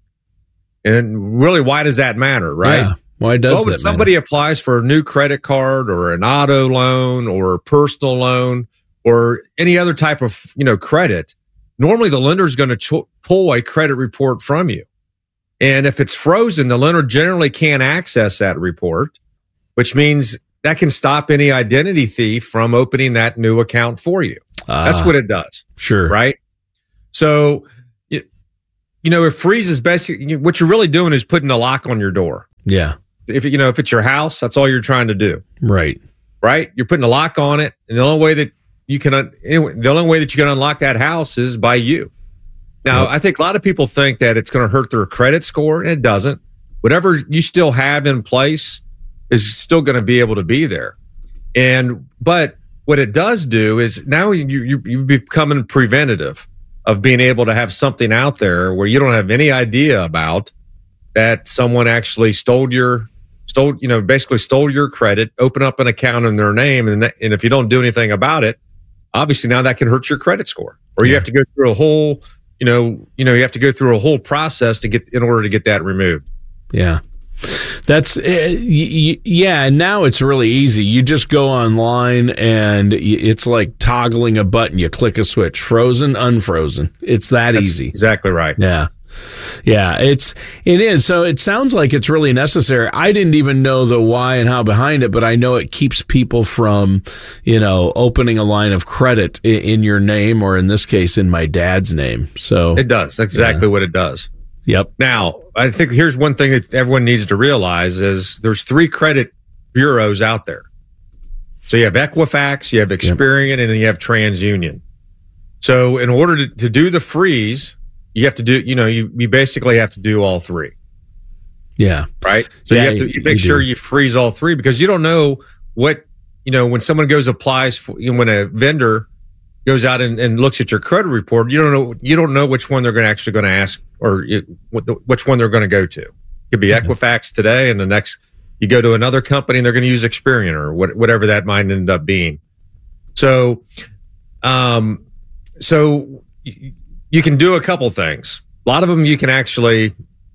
And really, why does that matter, right? Yeah. Why does well, that when somebody matter? applies for a new credit card or an auto loan or a personal loan or any other type of, you know, credit, normally the lender is going to ch- pull a credit report from you. And if it's frozen, the lender generally can't access that report, which means that can stop any identity thief from opening that new account for you. Ah, That's what it does. Sure. Right? So, you, you know, if freeze is basically, what you're really doing is putting a lock on your door. Yeah. If, you know, if it's your house, that's all you're trying to do. Right. Right? You're putting a lock on it. And the only way that you can, un- anyway, the only way that you can unlock that house is by you. Now, yep. I think a lot of people think that it's going to hurt their credit score, and it doesn't. Whatever you still have in place is still going to be able to be there. And, but what it does do is now you, you, you're becoming preventative of being able to have something out there where you don't have any idea about that someone actually stole your, stole, you know, basically stole your credit, open up an account in their name. And, that, and if you don't do anything about it, obviously now that can hurt your credit score, or you Yeah. have to go through a whole, you know, you know, you have to go through a whole process to get, in order to get that removed. Yeah. That's, uh, y- y- yeah. And now it's really easy. You just go online and y- it's like toggling a button. You click a switch, frozen, unfrozen. It's that That's easy. Exactly right. Yeah. Yeah, it's it is. So it sounds like it's really necessary. I didn't even know the why and how behind it, but I know it keeps people from, you know, opening a line of credit in, in your name, or in this case, in my dad's name. So It does. That's exactly yeah. what it does. Yep. Now, I think here's one thing that everyone needs to realize is there's three credit bureaus out there. So you have Equifax, you have Experian, yep. and then you have TransUnion. So in order to, to do the freeze, you have to do, you know, you, you basically have to do all three. Yeah. Right. So Yeah, you have to you- make you sure do. you freeze all three, because you don't know what, you know, when someone goes applies for, you know, when a vendor goes out and, and looks at your credit report, you don't know, you don't know which one they're going to actually going to ask, or it, what the, which one they're going to go to. It could be Mm-hmm. Equifax today, and the next you go to another company and they're going to use Experian or what, whatever that might end up being. So, um, so y- you can do a couple things. A lot of them you can actually,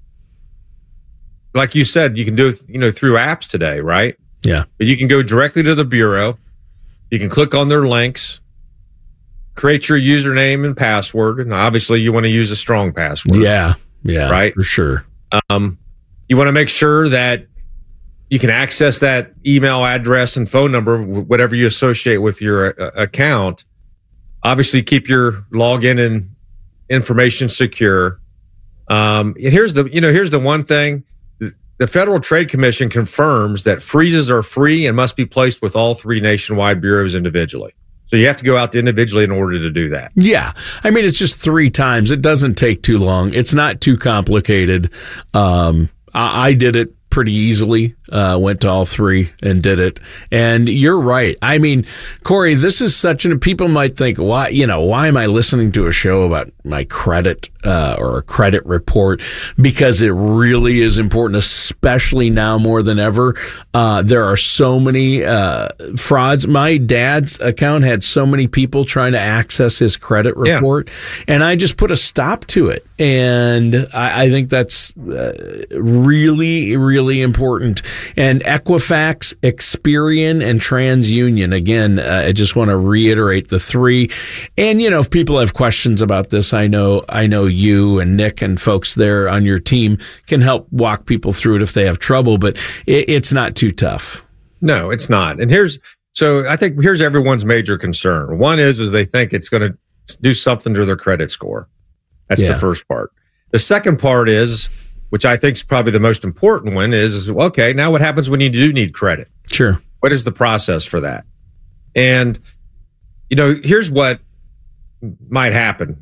like you said, you can do, you know, through apps today, right? Yeah. But you can go directly to the bureau. You can click on their links, create your username and password, and obviously you want to use a strong password. Yeah. Yeah. Right? For sure. Um, you want to make sure that you can access that email address and phone number, wh- whatever you associate with your uh, account. Obviously, keep your login and information secure. Um, and here's the, you know, here's the one thing. The Federal Trade Commission confirms that freezes are free and must be placed with all three nationwide bureaus individually. So you have to go out individually in order to do that. Yeah. I mean, it's just three times. It doesn't take too long. It's not too complicated. Um, I, I did it pretty easily, uh, went to all three and did it. And you're right. I mean, Corey, this is such an, people might think, why, you know, why am I listening to a show about my credit, uh, or a credit report? Because it really is important, especially now more than ever. Uh, there are so many, uh, frauds. My dad's account had so many people trying to access his credit report, yeah. and I just put a stop to it. And I, I think that's uh, really, really important. And Equifax, Experian, and TransUnion, again, uh, I just want to reiterate the three. And, you know, if people have questions about this, I know, I know you and Nick and folks there on your team can help walk people through it if they have trouble, but it, it's not too tough. No, it's not. And here's, so I think here's everyone's major concern. One is, is they think it's going to do something to their credit score. That's Yeah. the first part. The second part is, which I think is probably the most important one, is, is okay, now what happens when you do need credit? Sure. What is the process for that? And, you know, here's what might happen.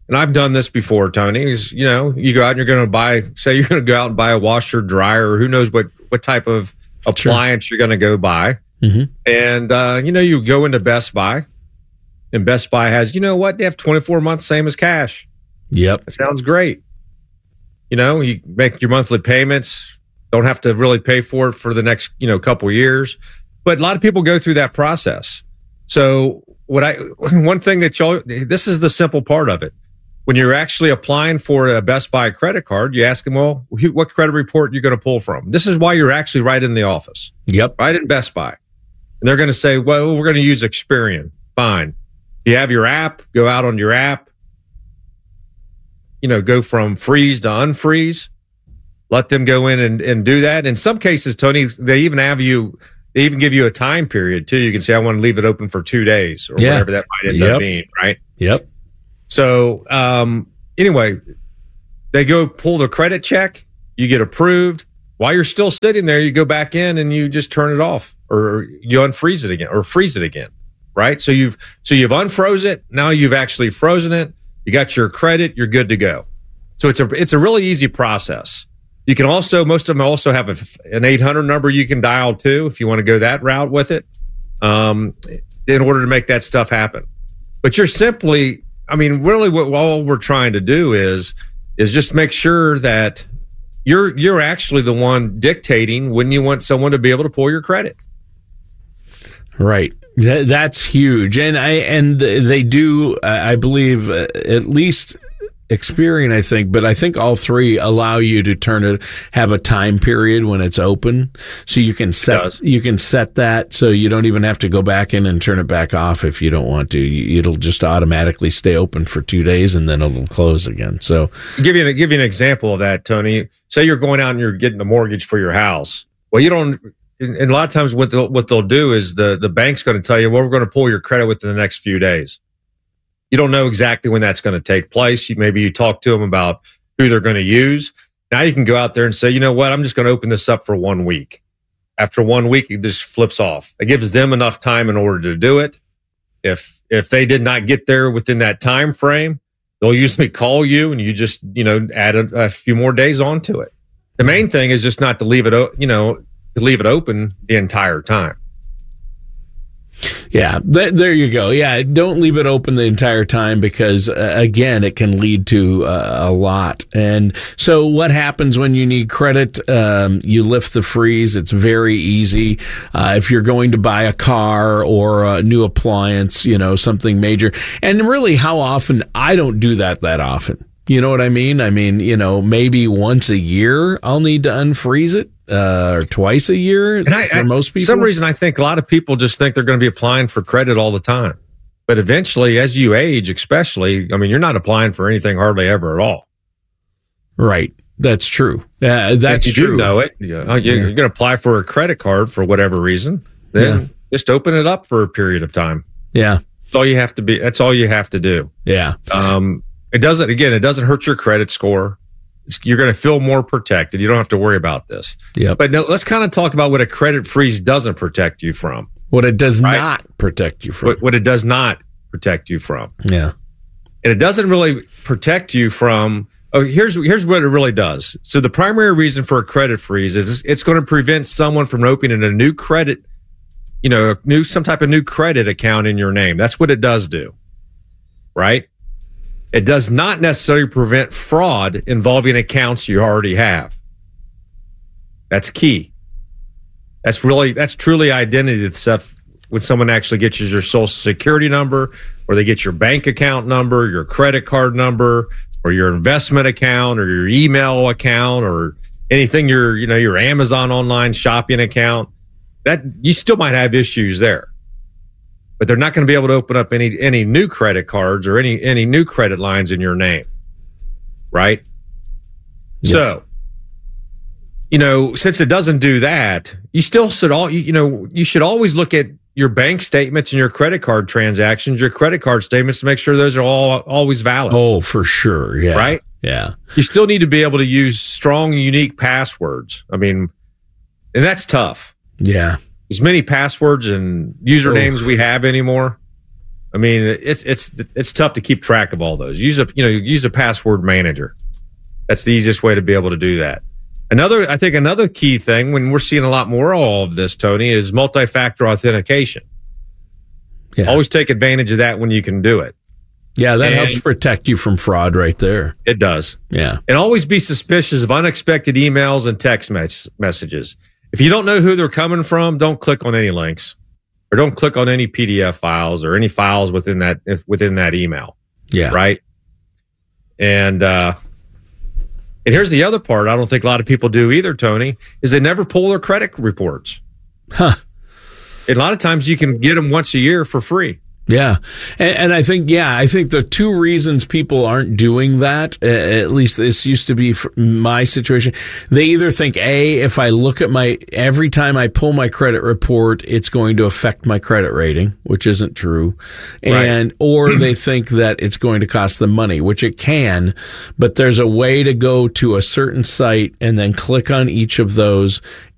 and I've done this before, Tony, is, you know, you go out and you're going to buy, say you're going to go out and buy a washer, dryer, or who knows what, what type of appliance sure. you're going to go buy. Mm-hmm. And, uh, you know, you go into Best Buy, and Best Buy has, you know what, they have twenty-four months, same as cash. Yep. It sounds great. You know, you make your monthly payments, don't have to really pay for it for the next, you know, couple of years. But a lot of people go through that process. So what I, one thing that y'all, this is the simple part of it. When you're actually applying for a Best Buy credit card, you ask them, well, what credit report are you going to pull from? This is why you're actually right in the office. Yep. Right in Best Buy. And they're going to say, well, we're going to use Experian. Fine. If you have your app, go out on your app, you know, go from freeze to unfreeze. Let them go in and, and do that. In some cases, Tony, they even have you, they even give you a time period too. You can say, I want to leave it open for two days or yeah. whatever that might end yep. up being, right? Yep. So, um, anyway, they go pull the credit check, you get approved. While you're still sitting there, you go back in and you just turn it off, or you unfreeze it again, or freeze it again, right? So you've so you've unfroze it. Now you've actually frozen it. You got your credit. You're good to go. So it's a it's a really easy process. You can also, most of them also have a, an eight hundred number you can dial too if you want to go that route with it, um, in order to make that stuff happen. But you're simply, I mean, really what all we're trying to do is is just make sure that you're you're actually the one dictating when you want someone to be able to pull your credit. Right. That, that's huge. And I and they do, I believe, uh, at least Experian, I think, but I think all three allow you to turn it, have a time period when it's open, so you can set you can set that so you don't even have to go back in and turn it back off if you don't want to. It'll just automatically stay open for two days and then it'll close again. So, give you an, give you an example of that, Tony. Say you're going out and you're getting a mortgage for your house. Well, you don't. And a lot of times, what they'll, what they'll do is the the bank's going to tell you, well, we're going to pull your credit within the next few days. You don't know exactly when that's going to take place. You, maybe you talk to them about who they're going to use. Now you can go out there and say, you know what, I'm just going to open this up for one week. After one week, it just flips off. It gives them enough time in order to do it. If if they did not get there within that time frame, they'll usually call you and you just, you know, add a, a few more days onto it. The main thing is just not to leave it, you know, to leave it open the entire time. Yeah, th- there you go. Yeah, don't leave it open the entire time because, uh, again, it can lead to uh, a lot. And so what happens when you need credit? Um, you lift the freeze. It's very easy. Uh, if you're going to buy a car or a new appliance, you know, something major. And really, how often? I don't do that that often. You know what I mean? I mean, you know, maybe once a year I'll need to unfreeze it. Uh, or twice a year and I, for most people. For some reason, I think a lot of people just think they're going to be applying for credit all the time. But eventually, as you age, especially, I mean, you're not applying for anything hardly ever at all. Right. That's true. Yeah, that's if you true. do know it. You're, yeah. you're going to apply for a credit card for whatever reason. Then yeah. just open it up for a period of time. Yeah. That's all you have to be. That's all you have to do. Yeah. Um, it doesn't, again, it doesn't hurt your credit score. You're going to feel more protected. You don't have to worry about this. Yeah. But now let's kind of talk about what a credit freeze doesn't protect you from. What it does right? not protect you from. What, what it does not protect you from. Yeah. And it doesn't really protect you from. Oh, here's here's what it really does. So the primary reason for a credit freeze is it's going to prevent someone from opening a new credit, you know, new some type of new credit account in your name. That's what it does do. Right? It does not necessarily prevent fraud involving accounts you already have. That's key. That's really, that's truly identity stuff. When someone actually gets your social security number, or they get your bank account number, your credit card number, or your investment account, or your email account, or anything, your, you know, your Amazon online shopping account, that you still might have issues there. But they're not going to be able to open up any any new credit cards or any any new credit lines in your name, right? Yeah. So, you know, since it doesn't do that, you still should all you, you know you should always look at your bank statements and your credit card transactions, your credit card statements to make sure those are all always valid. Oh, for sure, yeah, right, yeah. You still need to be able to use strong, unique passwords. I mean, and that's tough. Yeah. As many passwords and usernames Oof. we have anymore, I mean, it's it's it's tough to keep track of all those. Use a you know use a password manager. That's the easiest way to be able to do that. Another, I think, another key thing when we're seeing a lot more of all of this, Tony, is multi-factor authentication. Yeah. Always take advantage of that when you can do it. Yeah, that And helps protect you from fraud right there. It does. Yeah. And always be suspicious of unexpected emails and text mes- messages. If you don't know who they're coming from, don't click on any links. Or don't click on any P D F files or any files within that within that email. Yeah. Right. And uh, and here's the other part I don't think a lot of people do either, Tony, is they never pull their credit reports. Huh. And a lot of times you can get them once a year for free. Yeah. And, and I think, yeah, I think the two reasons people aren't doing that, uh, at least this used to be for my situation, they either think, A, if I look at my, every time I pull my credit report, it's going to affect my credit rating, which isn't true. And, right. or they think that it's going to cost them money, which it can, but there's a way to go to a certain site and then click on each of those